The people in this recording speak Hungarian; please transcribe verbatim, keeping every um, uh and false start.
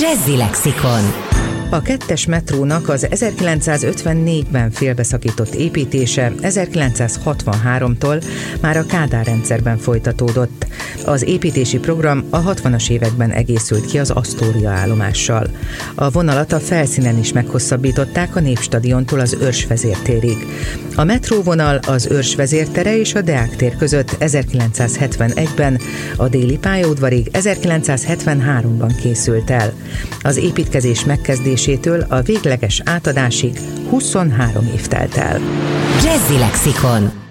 Jazzy Lexikon. A kettes metrónak az ezerkilencszázötvennégyben félbeszakított építése ezerkilencszázhatvanháromtól már a Kádár rendszerben folytatódott. Az építési program a hatvanas években egészült ki az Asztória állomással. A vonalat a felszínen is meghosszabbították a Népstadiontól az Őrsvezér térig. A metróvonal az Őrsvezér tere és a Deák tér között ezerkilencszázhetvenegyben, a déli pályaudvarig ezerkilencszázhetvenháromban készült el. Az építkezés megkezdésétől a végleges átadásig huszonhárom év telt el. Jazzy Lexikon.